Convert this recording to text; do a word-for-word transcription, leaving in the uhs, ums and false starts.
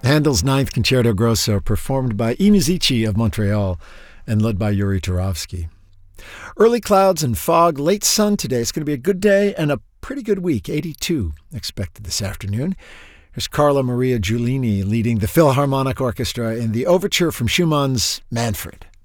Handel's Ninth Concerto Grosso, performed by I Musici of Montreal and led by Yuri Turovsky. Early clouds and fog, late sun today. It's going to be a good day and a pretty good week. eighty-two expected this afternoon. Here's Carla Maria Giulini leading the Philharmonic Orchestra in the overture from Schumann's Manfred.